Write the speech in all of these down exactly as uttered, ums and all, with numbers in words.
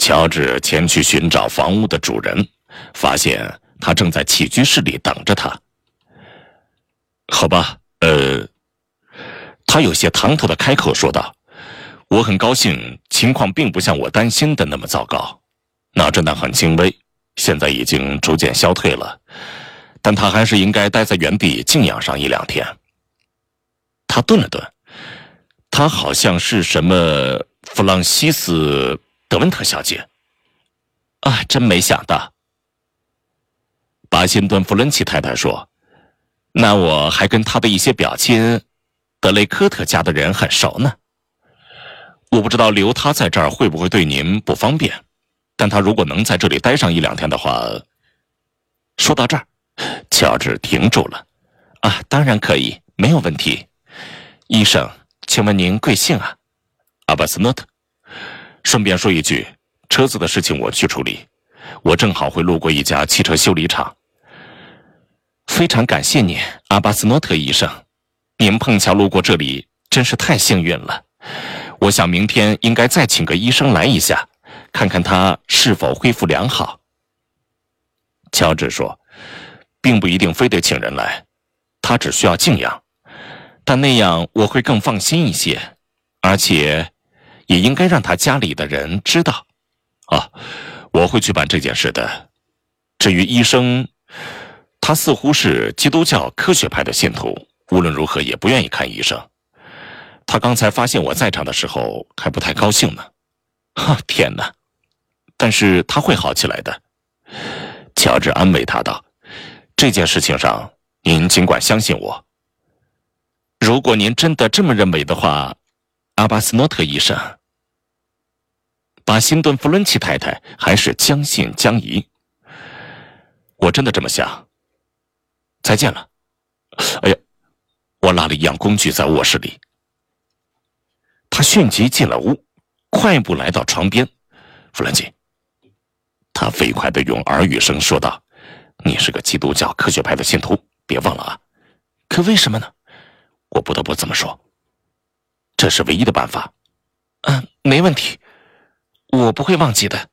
乔治前去寻找房屋的主人，发现他正在起居室里等着他。好吧，呃，他有些唐突地开口说道：“我很高兴，情况并不像我担心的那么糟糕。脑震荡很轻微，现在已经逐渐消退了，但他还是应该待在原地静养上一两天。”他顿了顿，他好像是什么弗朗西斯·德文特小姐啊，真没想到。巴辛顿·弗伦奇太太说：“那我还跟他的一些表亲德雷科特家的人很熟呢。我不知道留他在这儿会不会对您不方便，但他如果能在这里待上一两天的话……”说到这儿，乔治停住了。啊，当然可以，没有问题。医生，请问您贵姓啊？阿巴斯诺特。顺便说一句，车子的事情我去处理，我正好会路过一家汽车修理厂。非常感谢您，阿巴斯诺特医生，您碰巧路过这里，真是太幸运了。我想明天应该再请个医生来一下，看看他是否恢复良好。乔治说：“并不一定非得请人来，他只需要静养，但那样我会更放心一些，而且也应该让他家里的人知道。啊，我会去办这件事的。至于医生，他似乎是基督教科学派的信徒，无论如何也不愿意看医生。他刚才发现我在场的时候还不太高兴呢。哈，天哪！但是他会好起来的。”乔治安慰他道：“这件事情上，您尽管相信我。如果您真的这么认为的话，阿巴斯诺特医生。”巴辛顿·弗伦奇太太还是将信将疑。“我真的这么想。再见了。哎呀，我落了一样工具在卧室里。”他迅即进了屋，快步来到床边。“弗兰奇。”他飞快地用耳语声说道：“你是个基督教科学派的信徒，别忘了啊。可为什么呢？我不得不这么说。这是唯一的办法。嗯，没问题，我不会忘记的。”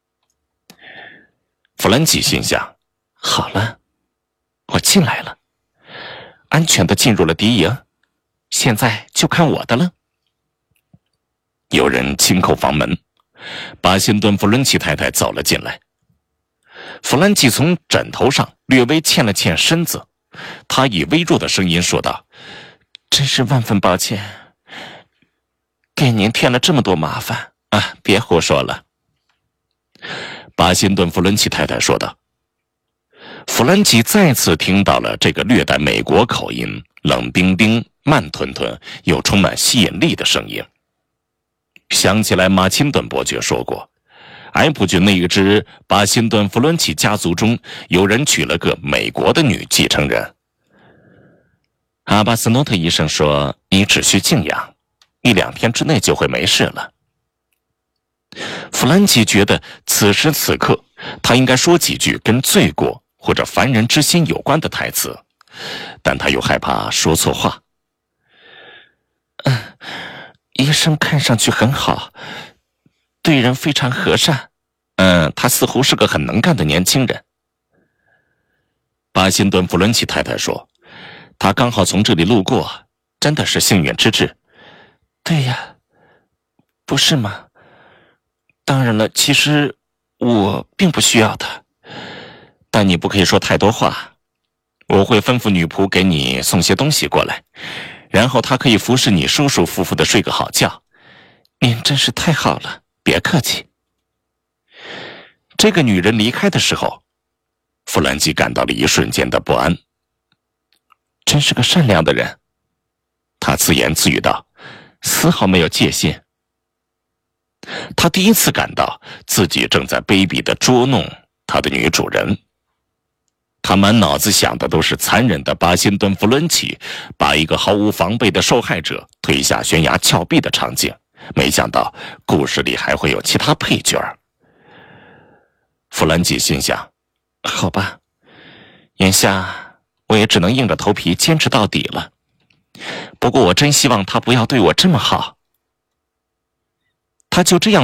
弗兰基心想：好了，我进来了，安全地进入了敌营，现在就看我的了。有人轻叩房门，巴辛顿·弗伦奇太太走了进来。弗兰基从枕头上略微欠了欠身子，他以微弱的声音说道：“真是万分抱歉，给您添了这么多麻烦啊！别胡说了。”巴辛顿·弗伦奇太太说道。弗兰基再次听到了这个略带美国口音、冷冰冰、慢吞吞又充满吸引力的声音。想起来马钦顿伯爵说过，埃普郡那一支巴辛顿·弗伦奇家族中有人娶了个美国的女继承人。阿巴斯诺特医生说：“你只需静养，一两天之内就会没事了。”弗兰奇觉得此时此刻他应该说几句跟罪过或者凡人之心有关的台词，但他又害怕说错话。嗯，医生看上去很好，对人非常和善。嗯，他似乎是个很能干的年轻人。巴辛顿·弗伦奇太太说：“他刚好从这里路过，真的是幸运之至。”对呀，不是吗？当然了，其实我并不需要他，但你不可以说太多话。我会吩咐女仆给你送些东西过来，然后她可以服侍你舒舒服服的睡个好觉。您真是太好了，别客气。这个女人离开的时候，弗兰基感到了一瞬间的不安。真是个善良的人，他自言自语道，丝毫没有戒心。他第一次感到自己正在卑鄙地捉弄他的女主人。他满脑子想的都是残忍的巴辛顿·弗伦奇把一个毫无防备的受害者推下悬崖峭壁的场景，没想到故事里还会有其他配角。弗兰基心想，好吧，眼下我也只能硬着头皮坚持到底了。不过我真希望他不要对我这么好。他就这样